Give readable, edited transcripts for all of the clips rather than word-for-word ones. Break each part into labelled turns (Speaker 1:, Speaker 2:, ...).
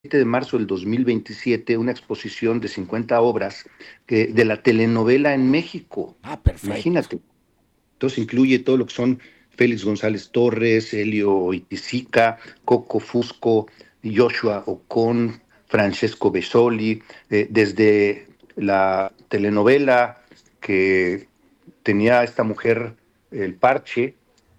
Speaker 1: 7 de marzo del 2027 una exposición de 50 obras de la telenovela en México.
Speaker 2: Ah, perfecto.
Speaker 1: Imagínate. Entonces incluye todo lo que son Félix González Torres, Helio Itisica, Coco Fusco, Joshua Ocon, Francesco Besoli, desde la telenovela que tenía esta mujer, el Parche,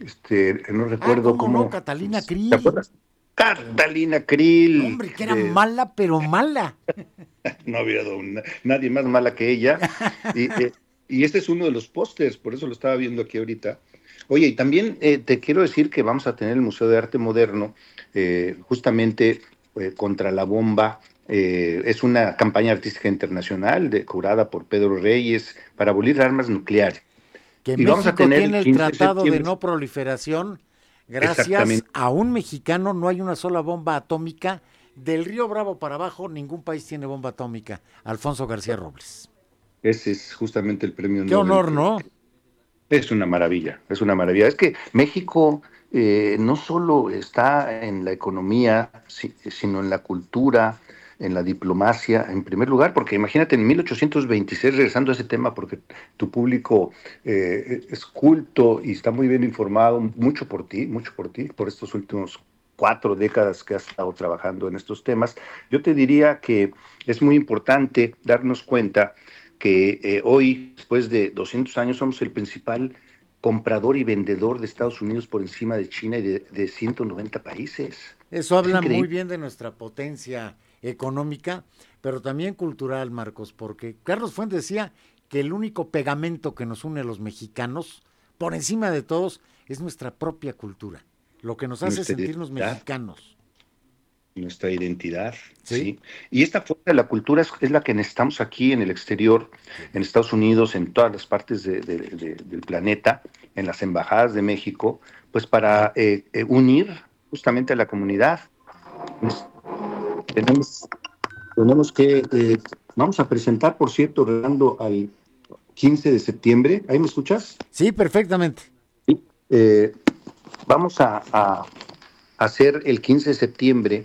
Speaker 1: no
Speaker 2: Ah,
Speaker 1: recuerdo
Speaker 2: cómo no,
Speaker 1: cómo,
Speaker 2: Catalina
Speaker 1: ¿te
Speaker 2: Krill.
Speaker 1: acuerdas? Catalina
Speaker 2: No,
Speaker 1: Krill,
Speaker 2: hombre, que era mala, pero mala.
Speaker 1: no había nadie más mala que ella. Y, y este es uno de los pósters, por eso lo estaba viendo aquí ahorita. Oye, y también te quiero decir que vamos a tener el Museo de Arte Moderno, justamente contra la bomba. Es una campaña artística internacional curada por Pedro Reyes para abolir armas nucleares.
Speaker 2: Que
Speaker 1: Y vamos a
Speaker 2: México
Speaker 1: tener el
Speaker 2: tiene el
Speaker 1: 15 de
Speaker 2: Tratado de
Speaker 1: septiembre,
Speaker 2: No Proliferación. Gracias
Speaker 1: exactamente.
Speaker 2: a un mexicano no hay una sola bomba atómica. Del Río Bravo para abajo, ningún país tiene bomba atómica. Alfonso García Robles.
Speaker 1: Ese es justamente el premio
Speaker 2: Qué
Speaker 1: Nobel
Speaker 2: honor,
Speaker 1: que
Speaker 2: ¿no?
Speaker 1: es una maravilla, es una maravilla. Es que México no solo está en la economía, sino en la cultura, en la diplomacia, en primer lugar, porque imagínate en 1826, regresando a ese tema, porque tu público es culto y está muy bien informado, mucho por ti, por estos últimos 4 décadas que has estado trabajando en estos temas, yo te diría que es muy importante darnos cuenta que hoy, después de 200 años, somos el principal comprador y vendedor de Estados Unidos por encima de China y de 190 países.
Speaker 2: Eso
Speaker 1: Es
Speaker 2: habla muy
Speaker 1: increíble.
Speaker 2: bien de nuestra potencia económica, pero también cultural, Marcos, porque Carlos Fuentes decía que el único pegamento que nos une a los mexicanos, por encima de todos, es nuestra propia cultura, lo que nos hace
Speaker 1: Nuestra
Speaker 2: sentirnos
Speaker 1: identidad,
Speaker 2: mexicanos.
Speaker 1: nuestra identidad,
Speaker 2: ¿Sí?
Speaker 1: ¿sí? Y esta fuerza de la cultura es la que necesitamos aquí en el exterior,
Speaker 2: Sí.
Speaker 1: en Estados Unidos, en todas las partes del planeta, en las embajadas de México, pues para unir justamente a la comunidad. Pues, tenemos Tenemos que, vamos a presentar, por cierto, Rolando, al 15 de septiembre. ¿Ahí me escuchas?
Speaker 2: Sí, perfectamente.
Speaker 1: Eh, vamos a hacer el 15 de septiembre,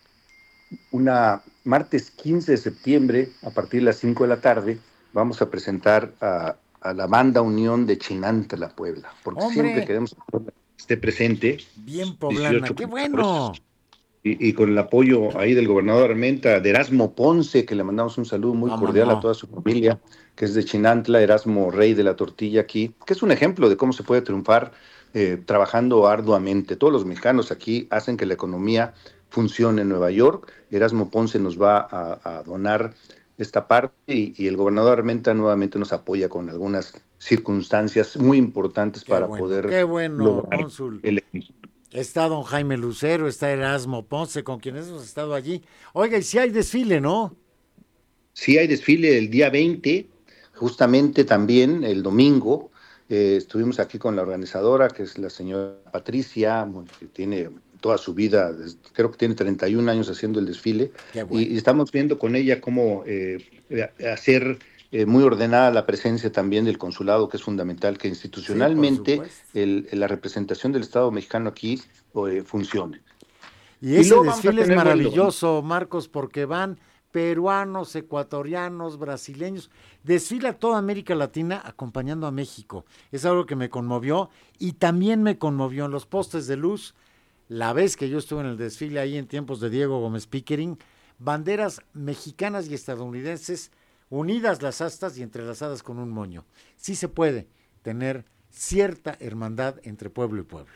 Speaker 1: una martes 15 de septiembre, a partir de las 5 de la tarde, vamos a presentar a la banda Unión de Chinantla, Puebla, porque siempre
Speaker 2: Hombre,
Speaker 1: queremos que esté presente,
Speaker 2: bien poblana,
Speaker 1: 18
Speaker 2: qué
Speaker 1: canciones,
Speaker 2: bueno.
Speaker 1: y con el apoyo ahí del gobernador Armenta, de Erasmo Ponce, que le mandamos un saludo muy
Speaker 2: Cómo
Speaker 1: cordial a
Speaker 2: no.
Speaker 1: toda su familia, que es de Chinantla, Erasmo Rey de la Tortilla aquí, que es un ejemplo de cómo se puede triunfar trabajando arduamente. Todos los mexicanos aquí hacen que la economía funcione en Nueva York. Erasmo Ponce nos va a donar esta parte y el gobernador Armenta nuevamente nos apoya con algunas circunstancias muy importantes para poder
Speaker 2: Qué bueno,
Speaker 1: lograr
Speaker 2: cónsul.
Speaker 1: el éxito.
Speaker 2: Está don Jaime Lucero, está Erasmo Ponce, con quienes hemos estado allí. Oiga, y si hay desfile, ¿no?
Speaker 1: Sí hay desfile el día 20, justamente también el domingo. Estuvimos aquí con la organizadora, que es la señora Patricia, bueno, que tiene toda su vida, creo que tiene 31 años haciendo el desfile,
Speaker 2: Qué
Speaker 1: y
Speaker 2: bueno.
Speaker 1: estamos viendo con ella cómo hacer muy ordenada la presencia también del consulado, que es fundamental, que
Speaker 2: Sí, por
Speaker 1: institucionalmente
Speaker 2: supuesto.
Speaker 1: la representación del Estado mexicano aquí funcione.
Speaker 2: Y
Speaker 1: Y
Speaker 2: ese
Speaker 1: luego vamos a
Speaker 2: desfile es
Speaker 1: tener vuelo.
Speaker 2: maravilloso, Marcos, porque van peruanos, ecuatorianos, brasileños. Desfila toda América Latina acompañando a México. Es algo que me conmovió y también me conmovió en los postes de luz. La vez que yo estuve en el desfile ahí en tiempos de Diego Gómez Pickering, banderas mexicanas y estadounidenses unidas las astas y entrelazadas con un moño. Sí se puede tener cierta hermandad entre pueblo y pueblo.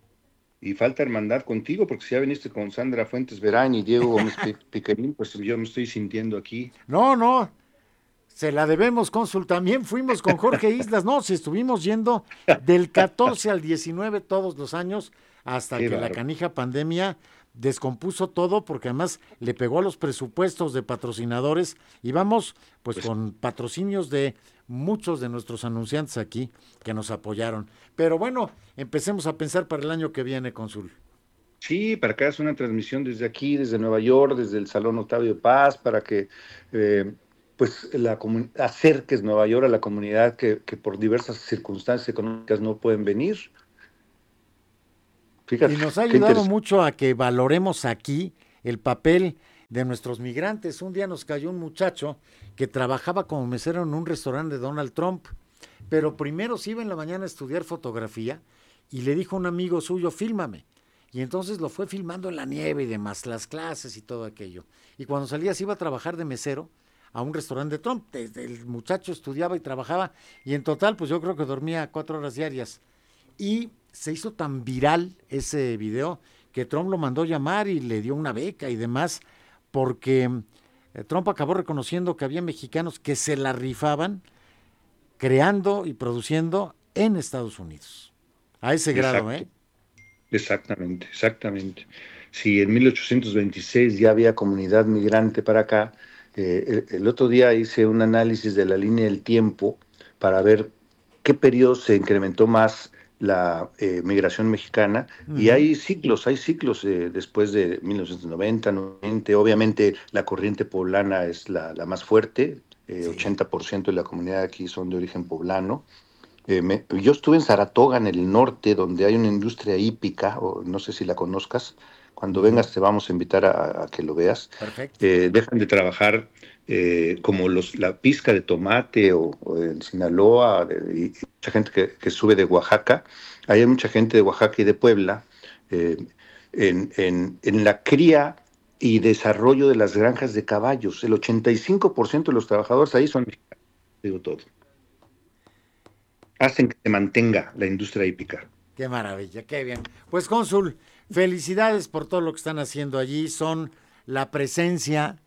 Speaker 1: Y falta hermandad contigo, porque si ya viniste con Sandra Fuentes Verán y Diego Gómez Piquerín, pues yo me estoy sintiendo aquí.
Speaker 2: No, no, se la debemos, cónsul. También fuimos con Jorge Islas. No, si estuvimos yendo del 14 al 19 todos los años hasta
Speaker 1: Qué
Speaker 2: que la
Speaker 1: bárbaro.
Speaker 2: canija pandemia descompuso todo porque además le pegó a los presupuestos de patrocinadores y vamos pues
Speaker 1: Pues
Speaker 2: con patrocinios de muchos de nuestros anunciantes aquí que nos apoyaron. Pero bueno, empecemos a pensar para el año que viene, cónsul.
Speaker 1: sí, para que hagas una transmisión desde aquí, desde Nueva York, desde el Salón Octavio Paz, para que eh, pues acerques Nueva York a la comunidad que por diversas circunstancias económicas no pueden venir.
Speaker 2: Y
Speaker 1: Fíjate,
Speaker 2: nos ha
Speaker 1: qué
Speaker 2: ayudado
Speaker 1: interesante.
Speaker 2: mucho a que valoremos aquí el papel de nuestros migrantes. Un día nos cayó un muchacho que trabajaba como mesero en un restaurante de Donald Trump, pero primero se iba en la mañana a estudiar fotografía y le dijo a un amigo suyo, fílmame. Y entonces lo fue filmando en la nieve y demás, las clases y todo aquello. Y cuando salía se iba a trabajar de mesero a un restaurante de Trump. El muchacho estudiaba y trabajaba y en total pues yo creo que dormía 4 horas diarias. Y se hizo tan viral ese video que Trump lo mandó llamar y le dio una beca y demás, porque Trump acabó reconociendo que había mexicanos que se la rifaban creando y produciendo en Estados Unidos. A ese grado,
Speaker 1: Exacto,
Speaker 2: ¿eh?
Speaker 1: exactamente, exactamente. Si en 1826 ya había comunidad migrante para acá, el otro día hice un análisis de la línea del tiempo para ver qué periodo se incrementó más la migración mexicana y
Speaker 2: Ujú.
Speaker 1: hay ciclos después de 1990, 90, obviamente la corriente poblana es la más fuerte,
Speaker 2: Sí.
Speaker 1: 80% de la comunidad aquí son de origen poblano. Yo estuve en Saratoga, en el norte, donde hay una industria hípica, o no sé si la conozcas. Cuando
Speaker 2: Ujú.
Speaker 1: vengas te vamos a invitar a que lo veas.
Speaker 2: Perfecto.
Speaker 1: Dejan de trabajar como la pizca de tomate o en Sinaloa, y mucha gente que sube de Oaxaca. Hay mucha gente de Oaxaca y de Puebla eh, en la cría y desarrollo de las granjas de caballos. El 85% de los trabajadores ahí son mexicanos, digo todo. Hacen que se mantenga la industria hípica.
Speaker 2: Qué maravilla, qué bien. Pues cónsul, felicidades por todo lo que están haciendo allí. Son la presencia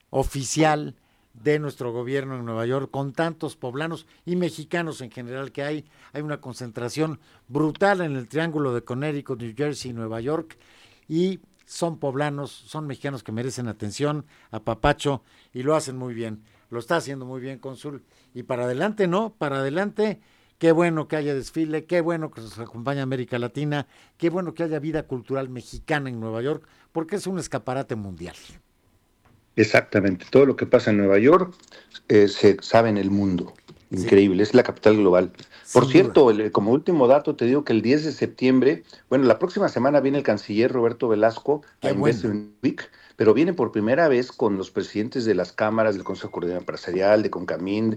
Speaker 2: oficial de nuestro gobierno en Nueva York, con tantos poblanos y mexicanos en general que hay. Hay una concentración brutal en el triángulo de Connecticut, New Jersey y Nueva York. Y son poblanos, son mexicanos que merecen atención, apapacho, y lo hacen muy bien. Lo está haciendo muy bien, cónsul. Y para adelante, ¿no? Para adelante. Qué bueno que haya desfile, qué bueno que nos acompañe América Latina, qué bueno que haya vida cultural mexicana en Nueva York, porque es un escaparate mundial.
Speaker 1: Exactamente. Todo lo que pasa en Nueva York se sabe en el mundo.
Speaker 2: Sí,
Speaker 1: Increíble, es la capital global. Por
Speaker 2: sin duda.
Speaker 1: cierto, como último dato, te digo que el 10 de septiembre, bueno, la próxima semana viene el canciller Roberto Velasco
Speaker 2: Qué
Speaker 1: a
Speaker 2: bueno.
Speaker 1: Investment Week, pero viene por primera vez con los presidentes de las cámaras, del Consejo Coordinador Empresarial, de Concamín,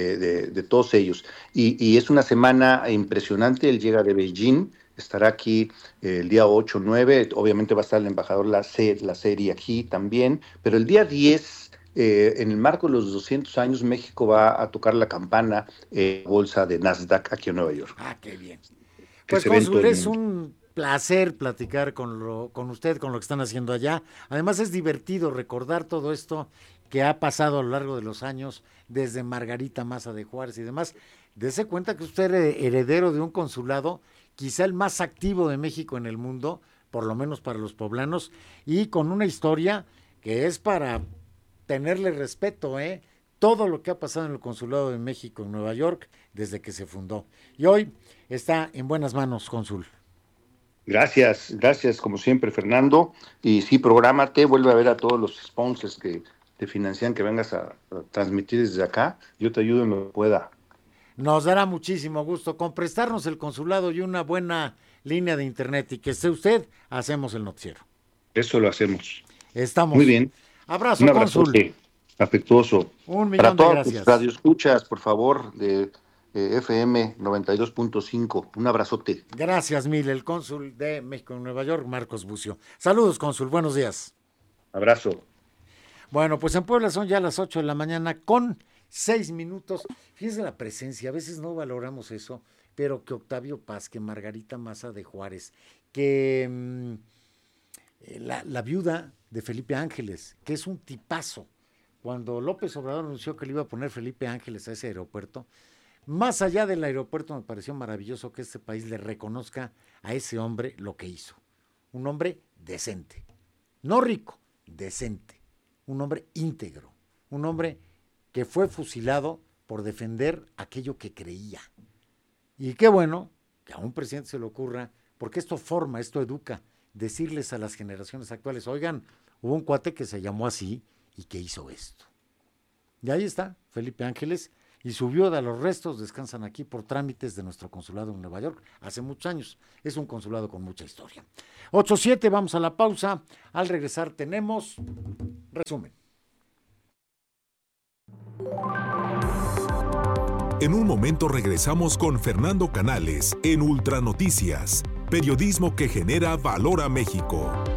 Speaker 1: de todos ellos. Y es una semana impresionante, él llega de Beijing, estará aquí el día 8, 9, obviamente va a estar el embajador la serie aquí también, pero el día 10, en el marco de los 200 años, México va a tocar la campana bolsa de Nasdaq aquí en Nueva York,
Speaker 2: Ah, qué bien.
Speaker 1: que
Speaker 2: Pues
Speaker 1: se ve en todo
Speaker 2: cónsul,
Speaker 1: el
Speaker 2: es
Speaker 1: mundo.
Speaker 2: un placer platicar con usted, con lo que están haciendo allá. Además es divertido recordar todo esto que ha pasado a lo largo de los años, desde Margarita Maza de Juárez y demás. Dese cuenta que usted es heredero de un consulado, quizá el más activo de México en el mundo, por lo menos para los poblanos, y con una historia que es para tenerle respeto, ¿eh? Todo lo que ha pasado en el Consulado de México en Nueva York desde que se fundó. Y hoy está en buenas manos, cónsul.
Speaker 1: Gracias, gracias como siempre, Fernando. Y sí, prográmate, vuelve a ver a todos los sponsors que te financian, que vengas a transmitir desde acá. Yo te ayudo en lo que pueda.
Speaker 2: Nos dará muchísimo gusto con prestarnos el consulado y una buena línea de internet y que esté usted, hacemos el noticiero.
Speaker 1: Eso lo hacemos. Muy
Speaker 2: Estamos.
Speaker 1: bien. Un
Speaker 2: Abrazo, cónsul.
Speaker 1: abrazote afectuoso.
Speaker 2: Un
Speaker 1: Para
Speaker 2: millón de
Speaker 1: todos tus
Speaker 2: gracias.
Speaker 1: radioescuchas, por favor, de FM 92.5. Un abrazote.
Speaker 2: Gracias mil, el cónsul de México en Nueva York, Marcos Bucio. Saludos, cónsul, buenos días.
Speaker 1: Abrazo.
Speaker 2: Bueno, pues en Puebla son ya las 8 de la mañana con 6 minutos. Fíjense la presencia, a veces no valoramos eso, pero que Octavio Paz, que Margarita Maza de Juárez, que la viuda de Felipe Ángeles, que es un tipazo. Cuando López Obrador anunció que le iba a poner Felipe Ángeles a ese aeropuerto, más allá del aeropuerto me pareció maravilloso que este país le reconozca a ese hombre lo que hizo. Un hombre decente, no rico, decente, un hombre íntegro, un hombre que fue fusilado por defender aquello que creía. Y qué bueno que a un presidente se le ocurra, porque esto forma, esto educa, decirles a las generaciones actuales, oigan, hubo un cuate que se llamó así y que hizo esto. Y ahí está, Felipe Ángeles, y su viuda, los restos descansan aquí por trámites de nuestro consulado en Nueva York hace muchos años. Es un consulado con mucha historia. 8:07, vamos a la pausa. Al regresar tenemos resumen.
Speaker 3: En un momento regresamos con Fernando Canales en Ultranoticias, periodismo que genera valor a México.